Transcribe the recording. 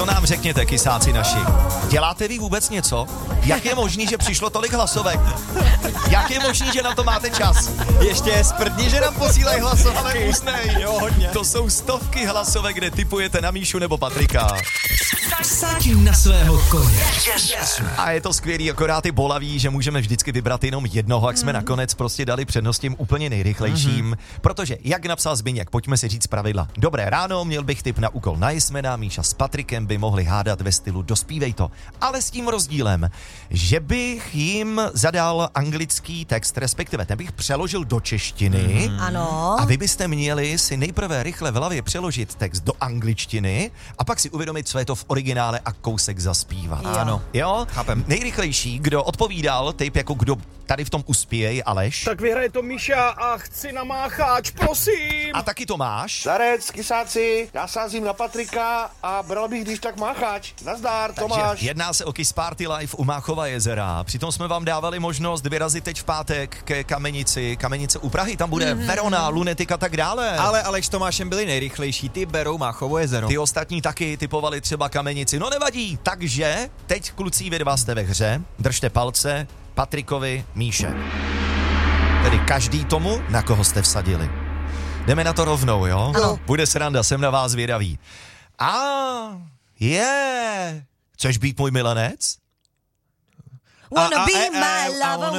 to nám řekněte, kysáci naši. Děláte vy vůbec něco? Jak je možný, že přišlo tolik hlasovek? Jak je možný, že na to máte čas? Ještě sprdni, že nám posílají hlasovky. Ale úsnej, jo, hodně. To jsou stovky hlasovek, kde tipujete na Míšu nebo Patrika. Vsaď na svého koně. A je to skvělý, akorát je bolavý, že můžeme vždycky vybrat jenom jednoho, jak jsme nakonec prostě dali přednost těm úplně nejrychlejším. Protože, jak napsal Zbyněk, pojďme si říct pravidla. Dobré ráno, měl bych tip na úkol na Jismena, Míša s Patrikem by mohli hádat ve stylu dospívej to. Ale s tím rozdílem, že bych jim zadal anglický text, respektive ten bych přeložil do češtiny. Ano. A vy byste měli si nejprve rychle v hlavě přeložit text do angličtiny a pak si uvědomit, co je to v originále a kousek zaspívat. Ano. Jo? Chápem. Nejrychlejší, kdo odpovídal, typ jako kdo tady v tom uspěje, je Aleš. Tak vyhraje to Míša a chci na mácháč, prosím. A taky Tomáš. Zarec, kysáci, já sázím na Patrika a bral bych když tak mácháč. Nazdar, Tomáš. Takže jedná se o Kiss Party Live u Máchova jezera. Přitom jsme vám dávali možnost vyrazit teď v pátek ke Kamenici. Kamenice u Prahy, tam bude Verona, Lunetik a tak dále. Ale Aleš s Tomášem byli nejrychlejší, ty berou Máchovo jezero. Ty ostatní taky typovali třeba Kamenici. No nevadí, takže teď kluci vy dva jste ve hře, držte palce Patrikovi, Míše. Tedy každý tomu, na koho jste vsadili. Jdeme na to rovnou, jo? Ano. Bude sranda, jsem na vás zvědavý. Chceš být můj milenec? Wanna be my lover,